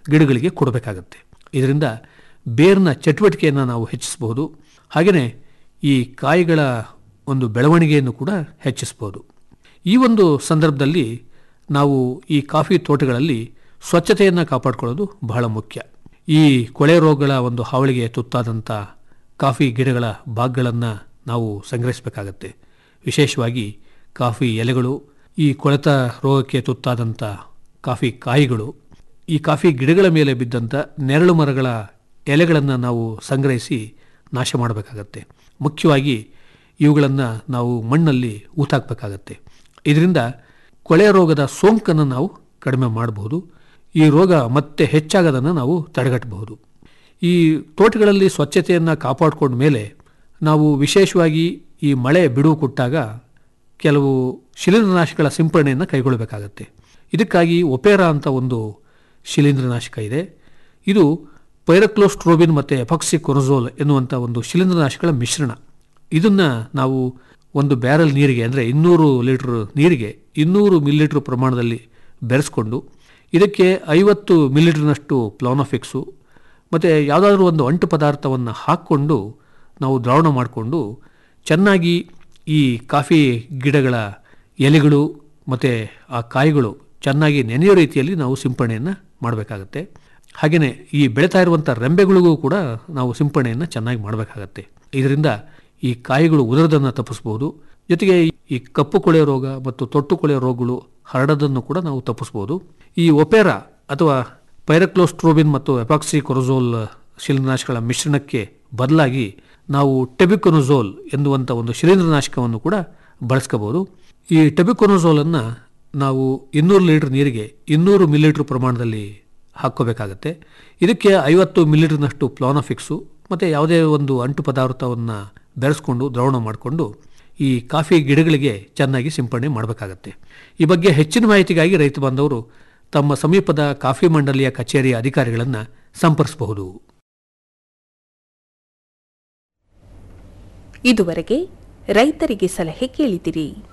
ಗಿಡಗಳಿಗೆ ಕೊಡಬೇಕಾಗತ್ತೆ. ಇದರಿಂದ ಬೇರಿನ ಚಟುವಟಿಕೆಯನ್ನು ನಾವು ಹೆಚ್ಚಿಸಬಹುದು. ಹಾಗೆಯೇ ಈ ಕಾಯಿಗಳ ಒಂದು ಬೆಳವಣಿಗೆಯನ್ನು ಕೂಡ ಹೆಚ್ಚಿಸಬಹುದು. ಈ ಒಂದು ಸಂದರ್ಭದಲ್ಲಿ ನಾವು ಈ ಕಾಫಿ ತೋಟಗಳಲ್ಲಿ ಸ್ವಚ್ಛತೆಯನ್ನು ಕಾಪಾಡಿಕೊಳ್ಳೋದು ಬಹಳ ಮುಖ್ಯ. ಈ ಕೊಳೆ ರೋಗಗಳ ಒಂದು ಹಾವಳಿಗೆ ತುತ್ತಾದಂಥ ಕಾಫಿ ಗಿಡಗಳ ಭಾಗಗಳನ್ನು ನಾವು ಸಂಗ್ರಹಿಸಬೇಕಾಗತ್ತೆ. ವಿಶೇಷವಾಗಿ ಕಾಫಿ ಎಲೆಗಳು, ಈ ಕೊಳೆತ ರೋಗಕ್ಕೆ ತುತ್ತಾದಂಥ ಕಾಫಿ ಕಾಯಿಗಳು, ಈ ಕಾಫಿ ಗಿಡಗಳ ಮೇಲೆ ಬಿದ್ದಂಥ ನೆರಳು ಮರಗಳ ಎಲೆಗಳನ್ನು ನಾವು ಸಂಗ್ರಹಿಸಿ ನಾಶ ಮಾಡಬೇಕಾಗತ್ತೆ. ಮುಖ್ಯವಾಗಿ ಇವುಗಳನ್ನು ನಾವು ಮಣ್ಣಲ್ಲಿ ಊತಾಕಬೇಕಾಗತ್ತೆ. ಇದರಿಂದ ಕೊಳೆ ರೋಗದ ಸೋಂಕನ್ನು ನಾವು ಕಡಿಮೆ ಮಾಡಬಹುದು. ಈ ರೋಗ ಮತ್ತೆ ಹೆಚ್ಚಾಗೋದನ್ನು ನಾವು ತಡೆಗಟ್ಟಬಹುದು. ಈ ತೋಟಗಳಲ್ಲಿ ಸ್ವಚ್ಛತೆಯನ್ನು ಕಾಪಾಡಿಕೊಂಡ ಮೇಲೆ ನಾವು ವಿಶೇಷವಾಗಿ ಈ ಮಳೆ ಬಿಡುವು ಕೊಟ್ಟಾಗ ಕೆಲವು ಶಿಲೀಂಧ್ರನಾಶಕಗಳ ಸಿಂಪರಣೆಯನ್ನು ಕೈಗೊಳ್ಳಬೇಕಾಗತ್ತೆ. ಇದಕ್ಕಾಗಿ ಒಪೇರಾ ಅಂತ ಒಂದು ಶಿಲೀಂಧ್ರನಾಶಕ ಇದೆ. ಇದು ಪೈರಕ್ಲೋಸ್ಟ್ರೋಬಿನ್ ಮತ್ತು ಎಪಾಕ್ಸಿಕೊನಜೋಲ್ ಎನ್ನುವಂಥ ಒಂದು ಶಿಲೀಂಧ್ರನಾಶಕಗಳ ಮಿಶ್ರಣ. ಇದನ್ನು ನಾವು ಒಂದು ಬ್ಯಾರಲ್ ನೀರಿಗೆ, ಅಂದರೆ 200 ಲೀಟರ್ ನೀರಿಗೆ 200 ಮಿಲಿಲೀಟರ್ ಪ್ರಮಾಣದಲ್ಲಿ ಬೆರೆಸ್ಕೊಂಡು ಇದಕ್ಕೆ 50 ಮಿಲಿಲೀಟರ್ನಷ್ಟು ಪ್ಲಾನೋಫಿಕ್ಸು ಮತ್ತು ಯಾವುದಾದ್ರೂ ಒಂದು ಅಂಟು ಪದಾರ್ಥವನ್ನು ಹಾಕ್ಕೊಂಡು ನಾವು ದ್ರಾವಣ ಮಾಡಿಕೊಂಡು ಚೆನ್ನಾಗಿ ಈ ಕಾಫಿ ಗಿಡಗಳ ಎಲೆಗಳು ಮತ್ತು ಆ ಕಾಯಿಗಳು ಚೆನ್ನಾಗಿ ನೆನೆಯೋ ರೀತಿಯಲ್ಲಿ ನಾವು ಸಿಂಪರಣೆಯನ್ನು ಮಾಡಬೇಕಾಗತ್ತೆ. ಹಾಗೆಯೇ ಈ ಬೆಳೀತಾ ಇರುವಂಥ ರೆಂಬೆಗಳಿಗೂ ಕೂಡ ನಾವು ಸಿಂಪರಣೆಯನ್ನು ಚೆನ್ನಾಗಿ ಮಾಡಬೇಕಾಗತ್ತೆ. ಇದರಿಂದ ಈ ಕಾಯಿಗಳು ಉದುರದನ್ನು ತಪ್ಪಿಸ್ಬೋದು. ಜೊತೆಗೆ ಈ ಕಪ್ಪು ಕೊಳೆ ರೋಗ ಮತ್ತು ತೊಟ್ಟು ಕೊಳೆ ರೋಗಗಳು ಹರಡೋದನ್ನು ಕೂಡ ನಾವು ತಪ್ಪಿಸ್ಬೋದು. ಈ ಒಪೇರಾ ಅಥವಾ ಪೈರಕ್ಲೋಸ್ಟ್ರೋಬಿನ್ ಮತ್ತು ಎಪಾಕ್ಸಿಕೊನಜೋಲ್ ಶಿಲೀಂಧ್ರನಾಶಕಗಳ ಮಿಶ್ರಣಕ್ಕೆ ಬದಲಾಗಿ ನಾವು ಟೆಬಿಕೊನಜೋಲ್ ಎನ್ನುವಂಥ ಒಂದು ಶಿಲೀಂಧ್ರನಾಶಕವನ್ನು ಕೂಡ ಬಳಸ್ಕೋಬೋದು. ಈ ಟೆಬಿಕೊನಜೋಲನ್ನು ನಾವು 200 ಲೀಟರ್ ನೀರಿಗೆ 200 ಮಿಲಿಲೀಟರ್ ಪ್ರಮಾಣದಲ್ಲಿ ಹಾಕ್ಕೋಬೇಕಾಗತ್ತೆ. ಇದಕ್ಕೆ 50 ಮಿಲಿಲೀಟರ್ನಷ್ಟು ಪ್ಲಾನೋಫಿಕ್ಸು ಮತ್ತು ಯಾವುದೇ ಒಂದು ಅಂಟು ಪದಾರ್ಥವನ್ನು ಬೆರೆಸ್ಕೊಂಡು ದ್ರಾವಣ ಮಾಡಿಕೊಂಡು ಈ ಕಾಫಿ ಗಿಡಗಳಿಗೆ ಚೆನ್ನಾಗಿ ಸಿಂಪರಣೆ ಮಾಡಬೇಕಾಗತ್ತೆ. ಈ ಬಗ್ಗೆ ಹೆಚ್ಚಿನ ಮಾಹಿತಿಗಾಗಿ ರೈತ ಬಾಂಧವರು ತಮ್ಮ ಸಮೀಪದ ಕಾಫಿ ಮಂಡಳಿಯ ಕಚೇರಿಯ ಅಧಿಕಾರಿಗಳನ್ನು ಸಂಪರ್ಕಿಸಬಹುದು. ಇದುವರೆಗೆ ರೈತರಿಗೆ ಸಲಹೆ ಕೇಳಿದಿರಿ.